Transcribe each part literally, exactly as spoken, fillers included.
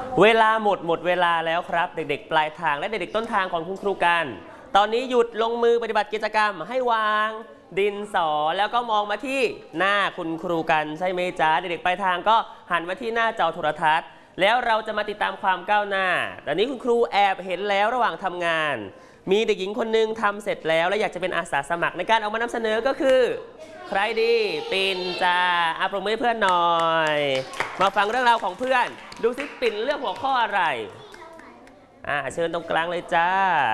เวลาหมดหมดเวลาแล้วครับเด็กๆปลายทางและเด็กๆต้นทางของคุณครูกันตอนนี้หยุดลงมือปฏิบัติกิจกรรมให้วางดินสอแล้วก็มองมาที่หน้าคุณครูกันใช่ไหมจ๊ะเด็กๆปลายทางก็หันมาที่หน้าจอโทรทัศน์แล้วเราจะมาติดตามความก้าวหน้าตอนนี้คุณครูแอบเห็นแล้วระหว่างทำงานมีเด็กหญิงคนนึงทำเสร็จแล้วและอยากจะเป็นอาสาสมัครในการเอามานำเสนอก็คือใครดีปิ่นจ้าอาปรบมือให้เพื่อนหน่อยมาฟังเรื่องราวของเพื่อนดูสิปิ่นเลือกหัวข้ออะไรอ่าเชิญตรงกลางเลยจ้า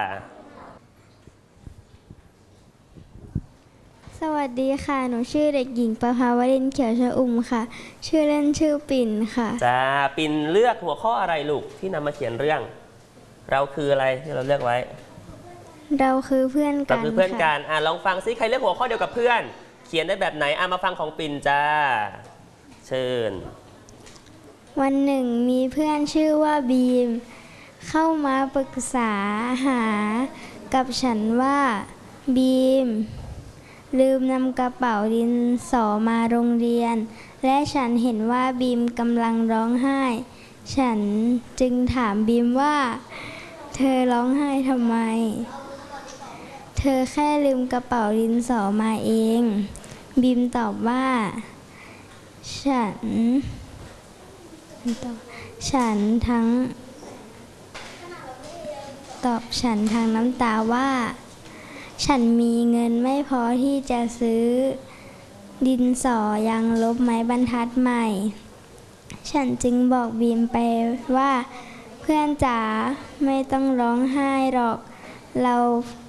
สวัสดีค่ะหนูชื่อเด็กหญิงประภาวรินทร์เขียวชอุ่มค่ะชื่อเล่นชื่อปิ่นค่ะจ้าปิ่นเลือกหัวข้ออะไรลูกที่นำมาเขียนเรื่องเราคืออะไรที่เราเลือกไว้เราคือเพื่อนกันเราคือเพื่อนกันอ่าลองฟังซิใครเลือกหัวข้อเดียวกับเพื่อนเขียนได้แบบไหนอ่ามาฟังของปิ่นจ้าเชิญวันหนึ่งมีเพื่อนชื่อว่าบีมเข้ามาปรึกษาหากับฉันว่าบีมลืมนำกระเป๋าดินสอมาโรงเรียนและฉันเห็นว่าบีมกำลังร้องไห้ฉันจึงถามบีมว่าเธอร้องไห้ทำไมเธอแค่ลืมกระเป๋าดินสอมาเองบีมตอบว่าฉันฉันทั้งตอบฉันทางน้ำตาว่าฉันมีเงินไม่พอที่จะซื้อดินสอยางลบไม้บรรทัดใหม่ฉันจึงบอกบีมไปว่าเพื่อนจ๋าไม่ต้องร้องไห้หรอกเรา